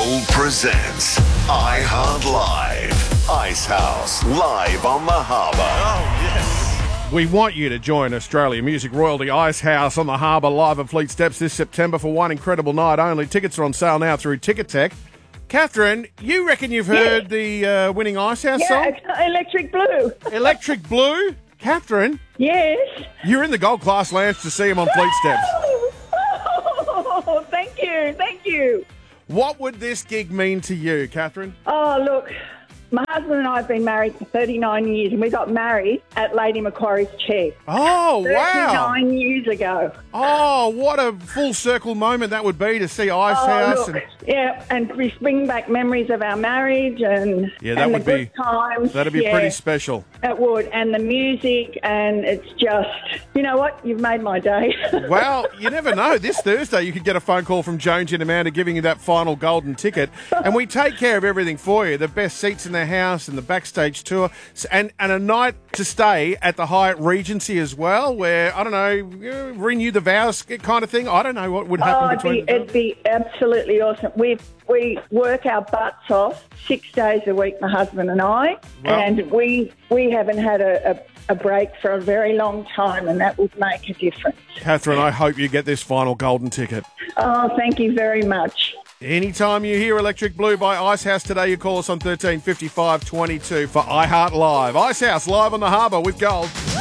Gold presents iHeart Live. Ice House, live on the harbour. Oh, yes. We want you to join Australia Music Royalty Ice House on the harbour live at Fleet Steps this September for one incredible night only. Tickets are on sale now through Ticketek. Catherine, you reckon you've heard the winning Ice House song? Yeah, Electric Blue. Electric Blue? Catherine, Yes. you're in the Gold Class Lounge to see him on Fleet Steps. Oh, thank you. What would this gig mean to you, Catherine? Oh, look, my husband and I have been married for 39 years, and we got married at Lady Macquarie's Check Oh, wow. 39 years ago. Oh, what a full circle moment that would be to see Ice House. Look, yeah, and we bring back memories of our marriage and, Yeah, that and would the be good times. That'd be Yeah, pretty special. It would, and the music, and it's just, you know what? You've made my day. Well, you never know. This Thursday you could get a phone call from Jones and Amanda giving you that final golden ticket. And we take care of everything for you. The best seats in the house and the backstage tour. And a night to stay at the Hyatt Regency as well, where, I don't know, renew the vows kind of thing. I don't know what would happen between it'd be absolutely awesome. We work our butts off 6 days a week, my husband and I, Wow. and we haven't had a break for a very long time, and that would make a difference. Catherine, I hope you get this final golden ticket. Oh, thank you very much. Anytime you hear Electric Blue by Ice House today, you call us on 1355 22 for iHeart Live. Ice House live on the harbour with Gold.